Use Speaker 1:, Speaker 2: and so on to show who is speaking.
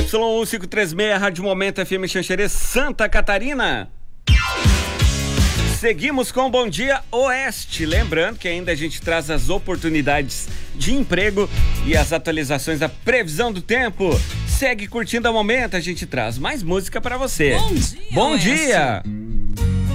Speaker 1: Y1536, Rádio Momento FM Xanxerê, Santa Catarina. Seguimos com o Bom Dia Oeste. Lembrando que ainda a gente traz as oportunidades de emprego e as atualizações da previsão do tempo. Segue curtindo o momento, a gente traz mais música pra você.
Speaker 2: Bom dia!
Speaker 1: Bom dia!